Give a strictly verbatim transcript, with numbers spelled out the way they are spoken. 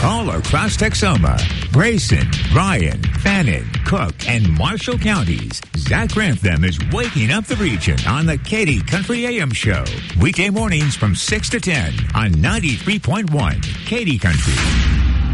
All across Texoma, Grayson, Bryan, Fannin, Cook, and Marshall counties, Zach Grantham is waking up the region on the Katy Country A M Show. Weekday mornings from six to ten on ninety-three point one Katy Country.